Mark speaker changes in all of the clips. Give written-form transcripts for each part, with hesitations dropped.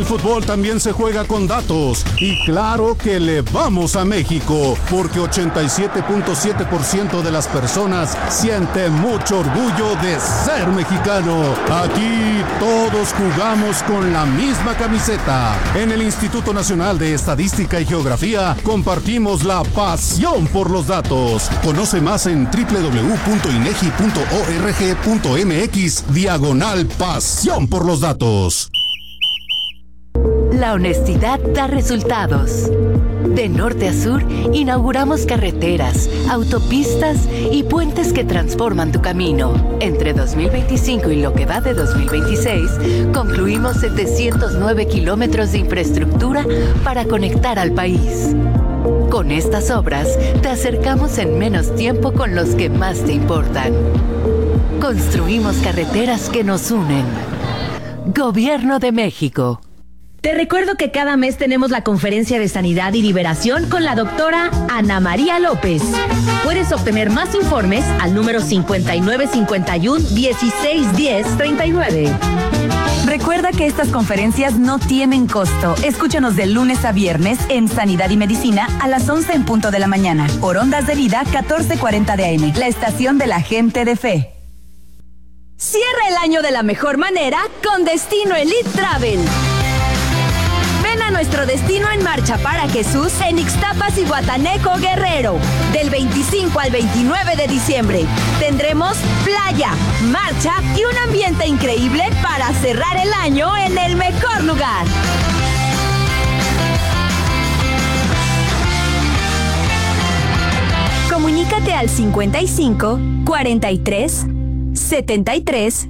Speaker 1: fútbol también se juega con datos. Y claro que le vamos a México, porque 87.7% de las personas siente mucho orgullo de ser mexicano. Aquí todos jugamos con la misma camiseta. En el Instituto Nacional de Estadística y Geografía compartimos la pasión por los datos. Conoce más en www.inegi.org.mx/pasión por los datos.
Speaker 2: La honestidad da resultados. De norte a sur, inauguramos carreteras, autopistas y puentes que transforman tu camino. Entre 2025 y lo que va de 2026, concluimos 709 kilómetros de infraestructura para conectar al país. Con estas obras, te acercamos en menos tiempo con los que más te importan. Construimos carreteras que nos unen. Gobierno de México.
Speaker 3: Te recuerdo que cada mes tenemos la conferencia de sanidad y liberación con la doctora Ana María López. Puedes obtener más informes al número 5951-1610-39.
Speaker 4: Recuerda que estas conferencias no tienen costo. Escúchanos de lunes a viernes en Sanidad y Medicina a las 11 en punto de la mañana. Por Ondas de Vida 1440 de AM, la estación de la gente de fe.
Speaker 3: Cierra el año de la mejor manera con Destino Elite Travel. Ven a nuestro Destino en Marcha para Jesús en Ixtapas y Guataneco, Guerrero. Del 25 al 29 de diciembre. Tendremos playa, marcha y un ambiente increíble para cerrar el año en el mejor lugar. Comunícate al 55 43 73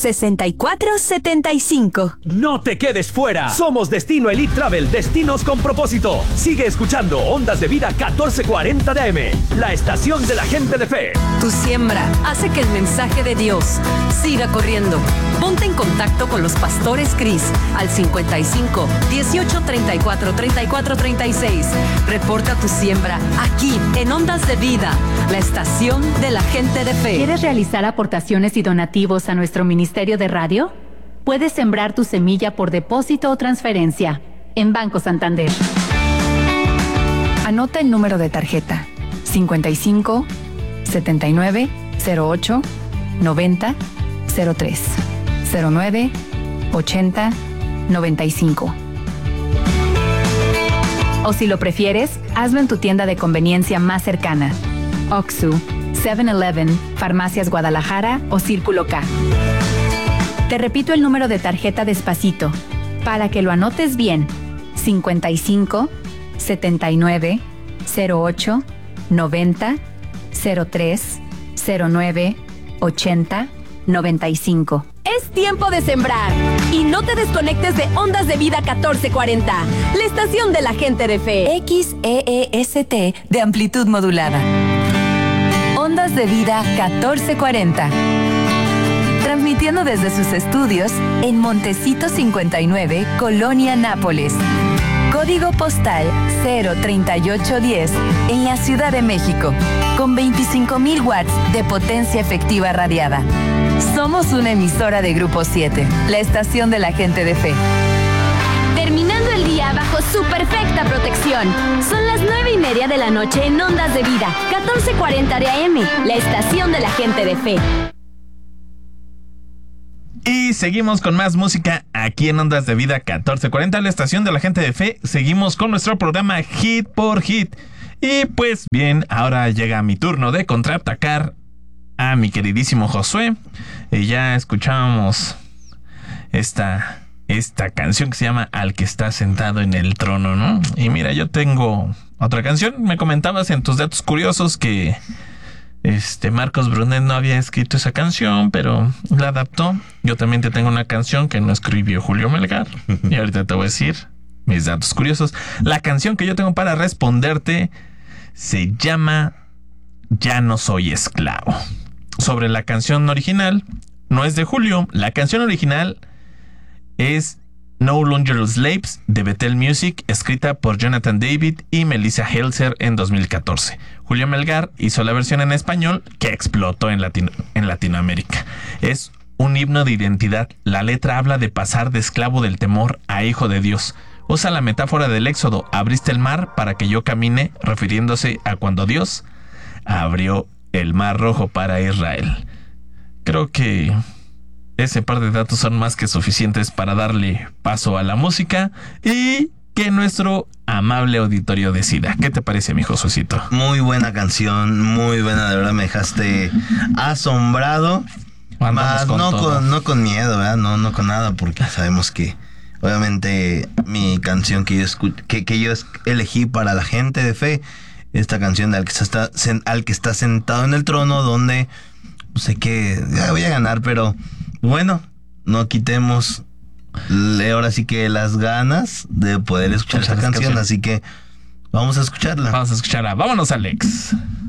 Speaker 3: 6475.
Speaker 5: No te quedes fuera. Somos Destino Elite Travel, destinos con propósito. Sigue escuchando Ondas de Vida 1440 de AM, la estación de la gente de fe.
Speaker 6: Tu siembra hace que el mensaje de Dios siga corriendo. Ponte en contacto con los pastores Cris al 55 18 34 34 36. Reporta tu siembra aquí en Ondas de Vida, la estación de la gente de fe.
Speaker 7: ¿Quieres realizar aportaciones y donativos a nuestro Ministerio de Radio? Puedes sembrar tu semilla por depósito o transferencia en Banco Santander.
Speaker 4: Anota el número de tarjeta: 55 79 08 90 03 09 80 95.
Speaker 7: O si lo prefieres, hazlo en tu tienda de conveniencia más cercana: Oxxo, 7-Eleven, Farmacias Guadalajara o Círculo K. Te repito el número de tarjeta despacito, para que lo anotes bien: 55 79 08 90 03 09 80 95.
Speaker 3: Es tiempo de sembrar y no te desconectes de Ondas de Vida 1440, la estación de la gente de fe.
Speaker 4: XEEST de amplitud modulada. Ondas de Vida 1440. Transmitiendo desde sus estudios en Montecito 59, Colonia Nápoles. Código postal 03810 en la Ciudad de México, con 25,000 watts de potencia efectiva radiada. Somos una emisora de Grupo 7, la estación de la gente de fe.
Speaker 3: Terminando el día bajo su perfecta protección. Son las 9:30 de la noche en Ondas de Vida 1440 de AM, la estación de la gente de fe.
Speaker 8: Y seguimos con más música aquí en Ondas de Vida 1440, la estación de la gente de fe. Seguimos con nuestro programa Hit por Hit. Y pues bien, ahora llega mi turno de contraatacar a mi queridísimo Josué. Ya escuchábamos esta canción que se llama Al que está sentado en el trono, ¿no? Y mira, yo tengo otra canción. Me comentabas en tus datos curiosos que Marcos Brunet no había escrito esa canción, pero la adaptó. Yo también te tengo una canción que no escribió Julio Melgar. Y ahorita te voy a decir mis datos curiosos. La canción que yo tengo para responderte se llama Ya no soy esclavo. Sobre la canción original, no es de Julio. La canción original es No Longer Slaves de Bethel Music, escrita por Jonathan David y Melissa Helser en 2014. Julio Melgar hizo la versión en español, que explotó en Latinoamérica. Es un himno de identidad. La letra habla de pasar de esclavo del temor a hijo de Dios. Usa la metáfora del Éxodo, abriste el mar para que yo camine, refiriéndose a cuando Dios abrió el mar rojo para Israel. Creo que ese par de datos son más que suficientes para darle paso a la música y que nuestro amable auditorio decida. ¿Qué te parece, mi Josuecito?
Speaker 9: Muy buena canción, muy buena, de verdad me dejaste asombrado. Más no con miedo, ¿verdad? No con nada, porque sabemos que obviamente mi canción que yo elegí para la gente de fe, esta canción de al que está sentado en el trono, donde sé que voy a ganar, pero bueno, no quitemos ahora sí que las ganas de poder escuchar esta canción, así que vamos a escucharla.
Speaker 8: Vámonos, Alex.